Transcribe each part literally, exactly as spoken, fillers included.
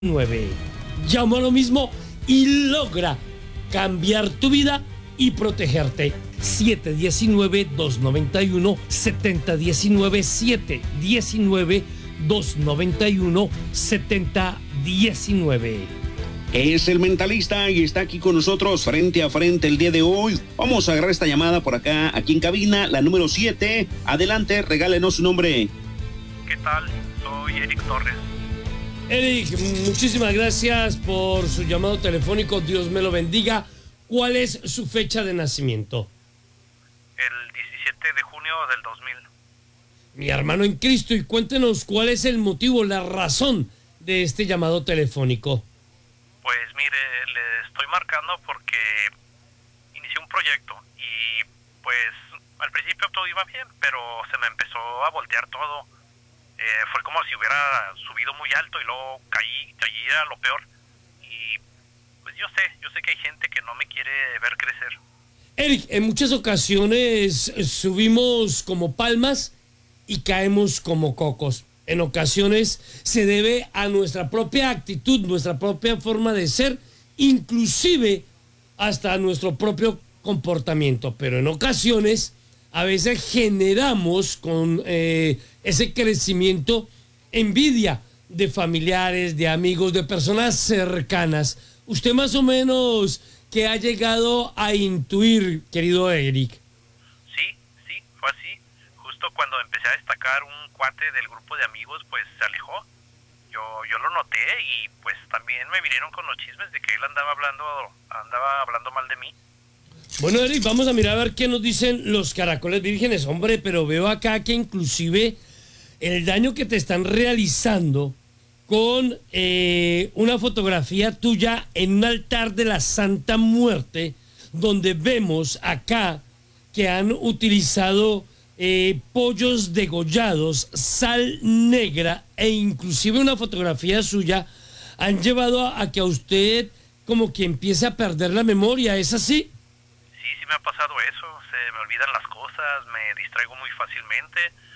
nueve. Llama lo mismo y logra cambiar tu vida y protegerte. siete uno nueve, dos nueve uno, siete cero uno nueve, siete uno nueve, dos nueve uno, siete cero uno nueve. Es el Mentalista y está aquí con nosotros frente a frente el día de hoy. Vamos a agarrar esta llamada por acá, aquí en cabina, la número siete. Adelante, regálenos su nombre. ¿Qué tal? Soy Eric Torres. Eric, muchísimas gracias por su llamado telefónico. Dios me lo bendiga. ¿Cuál es su fecha de nacimiento? El diecisiete de junio del dos mil. Mi hermano en Cristo, y cuéntenos cuál es el motivo, la razón de este llamado telefónico. Pues mire, le estoy marcando porque inicié un proyecto y pues al principio todo iba bien, pero se me empezó a voltear todo. Eh, fue como si hubiera subido muy alto y luego caí, caí a lo peor. Y pues yo sé, yo sé que hay gente que no me quiere ver crecer. Eric, en muchas ocasiones subimos como palmas y caemos como cocos. En ocasiones se debe a nuestra propia actitud, nuestra propia forma de ser, inclusive hasta nuestro propio comportamiento. Pero en ocasiones a veces generamos con eh, ese crecimiento envidia de familiares, de amigos, de personas cercanas. Usted más o menos, ¿qué ha llegado a intuir, querido Eric? Sí, sí, fue así. Justo cuando empecé a destacar, un cuate del grupo de amigos pues se alejó. Yo, yo lo noté y pues también me vinieron con los chismes de que él andaba hablando, andaba hablando mal de mí. Bueno, Eric, vamos a mirar a ver qué nos dicen los caracoles vírgenes. Hombre, pero veo acá que inclusive el daño que te están realizando con eh, una fotografía tuya en un altar de la Santa Muerte, donde vemos acá que han utilizado eh, pollos degollados, sal negra e inclusive una fotografía suya, han llevado a, a que a usted como que empiece a perder la memoria. ¿Es así? Sí, sí me ha pasado eso, se me olvidan las cosas, me distraigo muy fácilmente,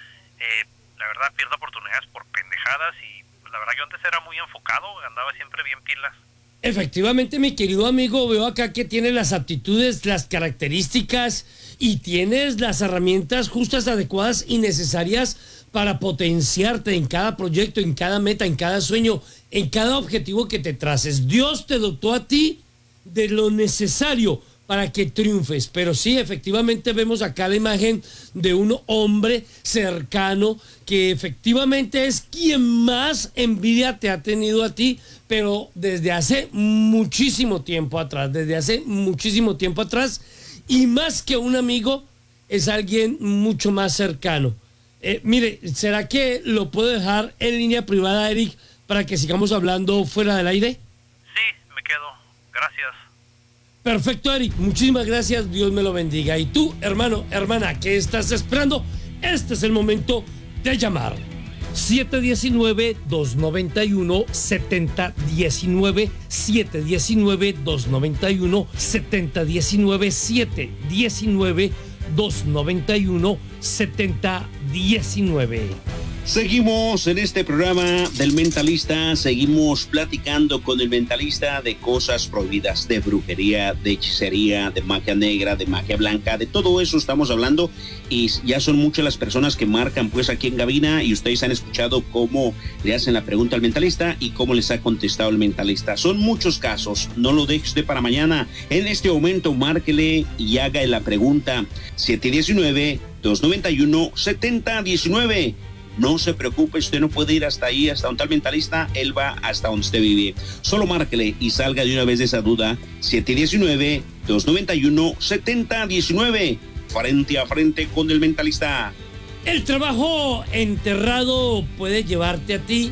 eh, la verdad pierdo oportunidades por pendejadas y pues, la verdad yo antes era muy enfocado, andaba siempre bien pilas. Efectivamente, mi querido amigo, veo acá que tienes las aptitudes, las características y tienes las herramientas justas, adecuadas y necesarias para potenciarte en cada proyecto, en cada meta, en cada sueño, en cada objetivo que te traces. Dios te dotó a ti de lo necesario para que triunfes, pero sí, efectivamente vemos acá la imagen de un hombre cercano que efectivamente es quien más envidia te ha tenido a ti, pero desde hace muchísimo tiempo atrás, desde hace muchísimo tiempo atrás, y más que un amigo, es alguien mucho más cercano. Eh, mire, ¿será que lo puedo dejar en línea privada, Eric, para que sigamos hablando fuera del aire? Sí, me quedo, gracias. Perfecto, Eric, muchísimas gracias, Dios me lo bendiga. Y tú, hermano, hermana, ¿qué estás esperando? Este es el momento de llamar. siete uno nueve, dos nueve uno, siete cero uno nueve, siete uno nueve, dos nueve uno, siete cero uno nueve, siete uno nueve, dos nueve uno, siete cero uno nueve. Seguimos en este programa del Mentalista, seguimos platicando con el Mentalista de cosas prohibidas, de brujería, de hechicería, de magia negra, de magia blanca, de todo eso estamos hablando y ya son muchas las personas que marcan pues aquí en cabina y ustedes han escuchado cómo le hacen la pregunta al Mentalista y cómo les ha contestado el Mentalista. Son muchos casos, no lo deje usted para mañana. En este momento márquele y haga la pregunta siete uno nueve, dos nueve uno, siete cero uno nueve. No se preocupe, usted no puede ir hasta ahí, hasta un tal Mentalista, él va hasta donde usted vive. Solo márquele y salga de una vez de esa duda. siete uno nueve, dos nueve uno, siete cero uno nueve. Frente a frente con el Mentalista. El trabajo enterrado puede llevarte a ti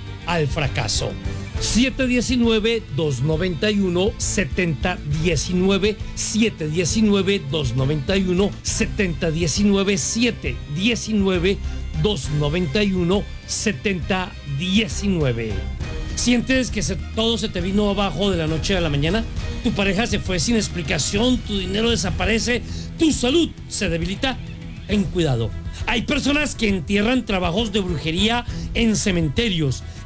al fracaso. siete uno nueve, dos nueve uno, siete cero uno nueve, siete uno nueve, dos nueve uno, siete cero uno nueve, siete uno nueve, dos nueve uno, siete cero uno nueve. ¿Sientes que se, todo se te vino abajo de la noche a la mañana? ¿Tu pareja se fue sin explicación? ¿Tu dinero desaparece? ¿Tu salud se debilita? Ten cuidado. Hay personas que entierran trabajos de brujería en cementerios,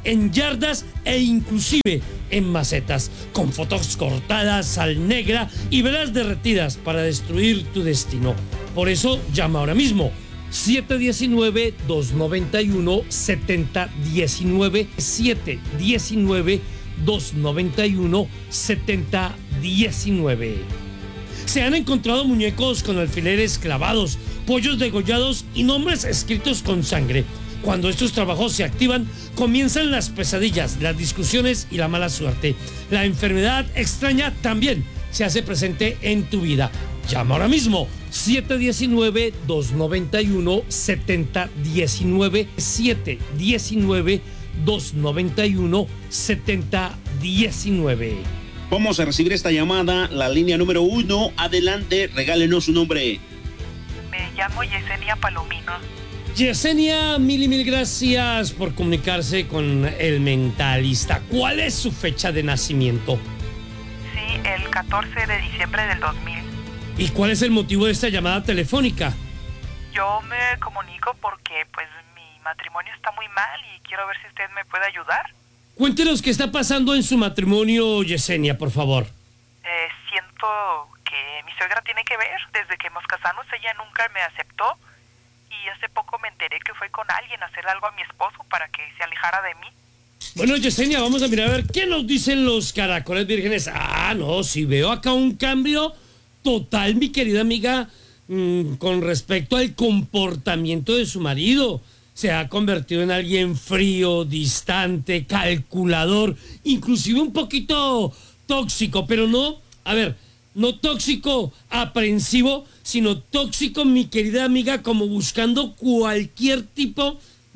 en yardas e inclusive en macetas, con fotos cortadas, sal negra y velas derretidas para destruir tu destino. Por eso llama ahora mismo siete uno nueve, dos nueve uno, siete cero uno nueve, siete uno nueve, dos nueve uno, siete cero uno nueve. Se han encontrado muñecos con alfileres clavados, pollos degollados y nombres escritos con sangre. Cuando estos trabajos se activan, comienzan las pesadillas, las discusiones y la mala suerte. La enfermedad extraña también se hace presente en tu vida. Llama ahora mismo siete uno nueve, dos nueve uno, siete uno nueve, siete uno nueve, dos nueve uno, siete uno nueve. Vamos a recibir esta llamada, la línea número uno. Adelante, regálenos su nombre. Me llamo Yesenia Palomino. Yesenia, mil y mil gracias por comunicarse con el mentalista. ¿Cuál es su fecha de nacimiento? Sí, el catorce de diciembre del dos mil. ¿Y cuál es el motivo de esta llamada telefónica? Yo me comunico porque pues mi matrimonio está muy mal y quiero ver si usted me puede ayudar. Cuéntenos qué está pasando en su matrimonio, Yesenia, por favor. Eh, siento que mi suegra tiene que ver. Desde que nos casamos ella nunca me aceptó y hace poco me enteré que fue con alguien a hacer algo a mi esposo para que se alejara de mí. Bueno, Yesenia, vamos a mirar a ver qué nos dicen los caracoles vírgenes. Ah, no, si veo acá un cambio total, mi querida amiga, mmm, con respecto al comportamiento de su marido. Se ha convertido en alguien frío, distante, calculador, inclusive un poquito tóxico, pero no, a ver, no tóxico aprensivo, sino tóxico, mi querida amiga, como buscando cualquier tipo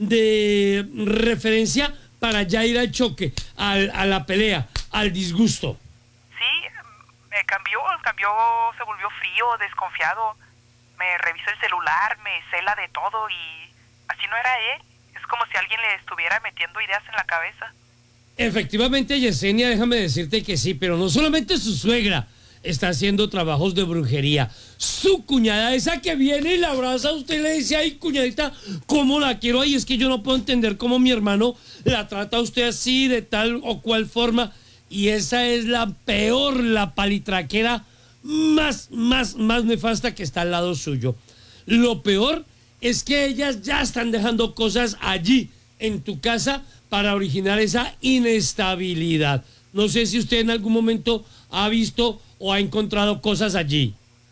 de referencia para ya ir al choque, al, a la pelea, al disgusto. Sí, me cambió, cambió, se volvió frío, desconfiado, me revisó el celular, me cela de todo y así no era él. Es como si alguien le estuviera metiendo ideas en la cabeza. Efectivamente, Yesenia, déjame decirte que sí, pero no solamente su suegra está haciendo trabajos de brujería. Su cuñada, esa que viene y la abraza a usted y le dice, ay, cuñadita, ¿cómo la quiero? Ay, es que yo no puedo entender cómo mi hermano la trata a usted así, de tal o cual forma. Y esa es la peor, la palitraquera más, más, más nefasta que está al lado suyo. Lo peor es que ellas ya están dejando cosas allí en tu casa para originar esa inestabilidad. No sé si usted en algún momento ha visto o ha encontrado cosas allí.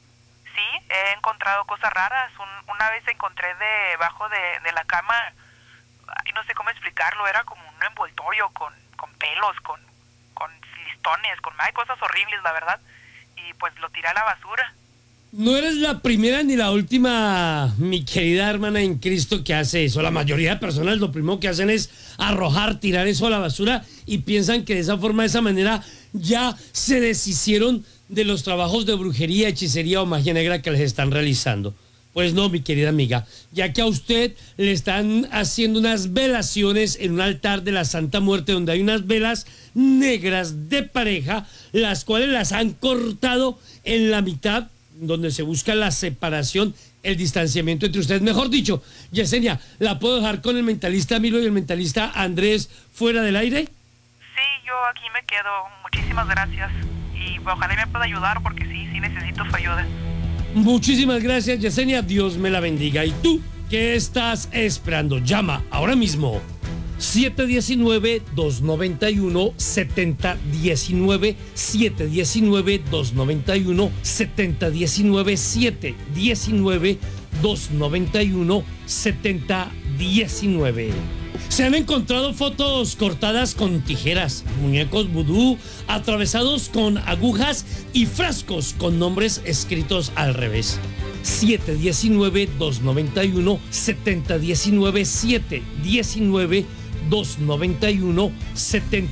Sí, he encontrado cosas raras. Un, una vez encontré debajo de, de la cama, ay, no sé cómo explicarlo, era como un envoltorio con, con pelos, con, con listones, con ay, cosas horribles, la verdad. Y pues lo tiré a la basura. No eres la primera ni la última, mi querida hermana en Cristo, que hace eso. La mayoría de personas lo primero que hacen es arrojar, tirar eso a la basura y piensan que de esa forma, de esa manera, ya se deshicieron de los trabajos de brujería, hechicería o magia negra que les están realizando. Pues no, mi querida amiga, ya que a usted le están haciendo unas velaciones en un altar de la Santa Muerte donde hay unas velas negras de pareja, las cuales las han cortado en la mitad, donde se busca la separación, el distanciamiento entre ustedes. Mejor dicho, Yesenia, ¿la puedo dejar con el mentalista Milo y el mentalista Andrés fuera del aire? Sí, yo aquí me quedo. Muchísimas gracias. Y ojalá me pueda ayudar porque sí, sí necesito su ayuda. Muchísimas gracias, Yesenia. Dios me la bendiga. ¿Y tú qué estás esperando? Llama ahora mismo. siete uno nueve, dos nueve uno, siete uno nueve, siete uno nueve, dos nueve uno, siete uno nueve, siete uno nueve, dos nueve uno, siete uno nueve. Se han encontrado fotos cortadas con tijeras, muñecos vudú atravesados con agujas y frascos con nombres escritos al revés. siete uno nueve, dos nueve uno, siete uno nueve, siete uno nueve, dos nueve uno, siete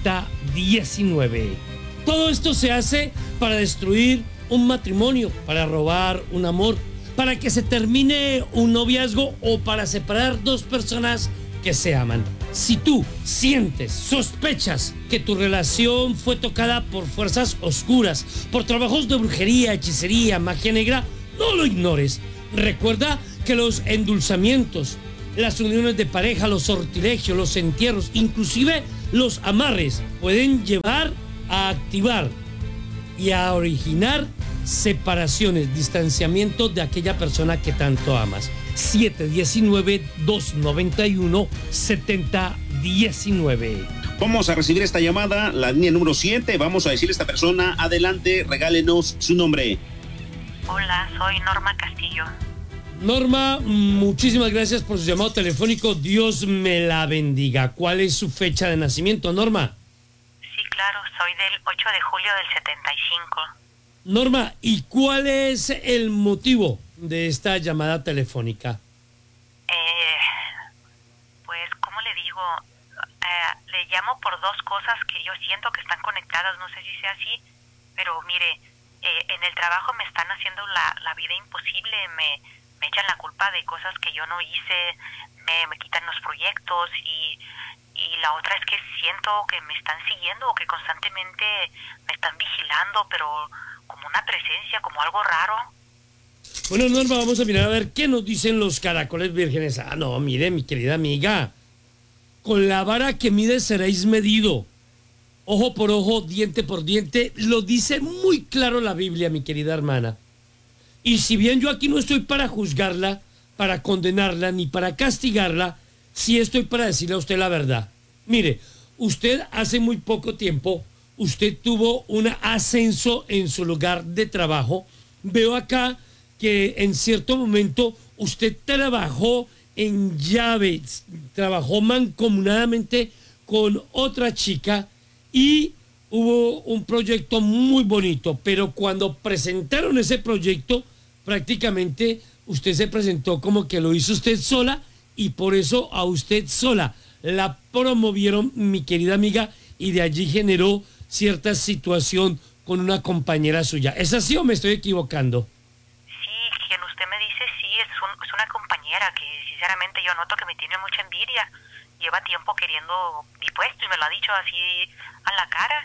uno nueve. Todo esto se hace para destruir un matrimonio, para robar un amor, para que se termine un noviazgo o para separar dos personas que se aman. Si tú sientes, sospechas que tu relación fue tocada por fuerzas oscuras, por trabajos de brujería, hechicería, magia negra, no lo ignores. Recuerda que los endulzamientos, las uniones de pareja, los sortilegios, los entierros, inclusive los amarres pueden llevar a activar y a originar separaciones, distanciamiento de aquella persona que tanto amas. siete uno nueve, dos nueve uno, siete cero uno nueve. Vamos a recibir esta llamada, la línea número siete. Vamos a decirle a esta persona, adelante, regálenos su nombre. Hola, soy Norma Castillo. Norma, muchísimas gracias por su llamado telefónico. Dios me la bendiga. ¿Cuál es su fecha de nacimiento, Norma? Sí, claro, soy del ocho de julio del setenta y cinco. Norma, ¿y cuál es el motivo de esta llamada telefónica? Eh, pues, ¿cómo le digo? Eh, le llamo por dos cosas que yo siento que están conectadas, no sé si sea así, pero mire, eh, en el trabajo me están haciendo la, la vida imposible, me, me echan la culpa de cosas que yo no hice, me, me quitan los proyectos y, y la otra es que siento que me están siguiendo o que constantemente me están vigilando, pero como una presencia, como algo raro. Bueno, Norma, vamos a mirar a ver qué nos dicen los caracoles vírgenes. Ah, no, mire, mi querida amiga, con la vara que mide seréis medido, ojo por ojo, diente por diente, lo dice muy claro la Biblia, mi querida hermana. Y si bien yo aquí no estoy para juzgarla, para condenarla, ni para castigarla, sí estoy para decirle a usted la verdad. Mire, usted hace muy poco tiempo, usted tuvo un ascenso en su lugar de trabajo. Veo acá que en cierto momento usted trabajó en llaves, trabajó mancomunadamente con otra chica y hubo un proyecto muy bonito, pero cuando presentaron ese proyecto, prácticamente usted se presentó como que lo hizo usted sola y por eso a usted sola la promovieron, mi querida amiga, y de allí generó cierta situación con una compañera suya. ¿Es así o me estoy equivocando? Sí, quien usted me dice, sí, es, un, es una compañera que sinceramente yo noto que me tiene mucha envidia. Lleva tiempo queriendo mi puesto y me lo ha dicho así a la cara.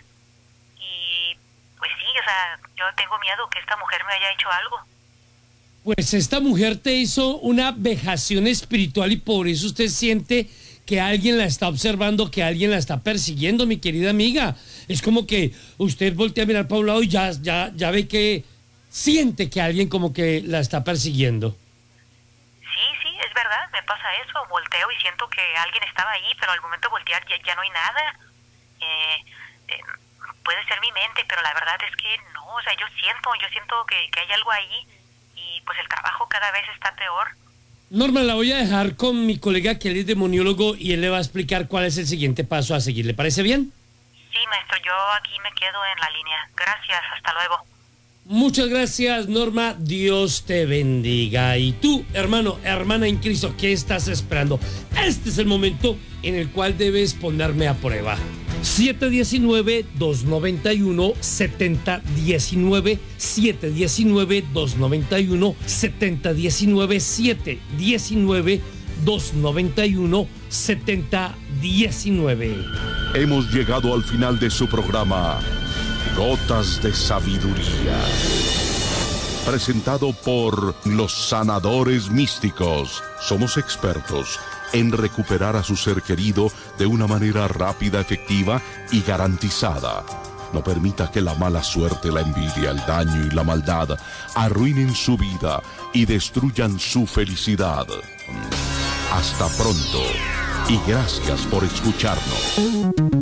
Y pues sí, o sea, yo tengo miedo que esta mujer me haya hecho algo. Pues esta mujer te hizo una vejación espiritual y por eso usted siente que alguien la está observando, que alguien la está persiguiendo, mi querida amiga. Es como que usted voltea a mirar para un lado y ya, ya, ya ve que siente que alguien como que la está persiguiendo. Sí, sí, es verdad, me pasa eso. Volteo y siento que alguien estaba ahí, pero al momento de voltear ya, ya no hay nada. Eh, eh, puede ser mi mente, pero la verdad es que no, o sea, yo siento, yo siento que, que hay algo ahí y pues el trabajo cada vez está peor. Norma, la voy a dejar con mi colega que él es demoniólogo y él le va a explicar cuál es el siguiente paso a seguir. ¿Le parece bien? Sí, maestro, yo aquí me quedo en la línea. Gracias, hasta luego. Muchas gracias, Norma. Dios te bendiga. Y tú, hermano, hermana en Cristo, ¿qué estás esperando? Este es el momento en el cual debes ponerme a prueba. siete uno nueve, dos nueve uno, siete cero uno nueve, siete uno nueve, dos nueve uno, siete cero uno nueve, siete uno nueve, dos nueve uno, siete cero uno nueve. Hemos llegado al final de su programa Gotas de Sabiduría, presentado por los sanadores místicos. Somos expertos en recuperar a su ser querido de una manera rápida, efectiva y garantizada. No permita que la mala suerte, la envidia, el daño y la maldad arruinen su vida y destruyan su felicidad. Hasta pronto y gracias por escucharnos.